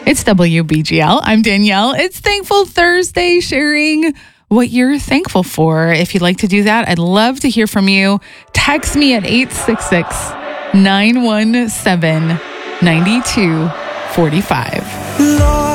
It's WBGL. I'm Danielle. It's Thankful Thursday, sharing what you're thankful for. If you'd like to do that, I'd love to hear from you. Text me at 866-917-9245.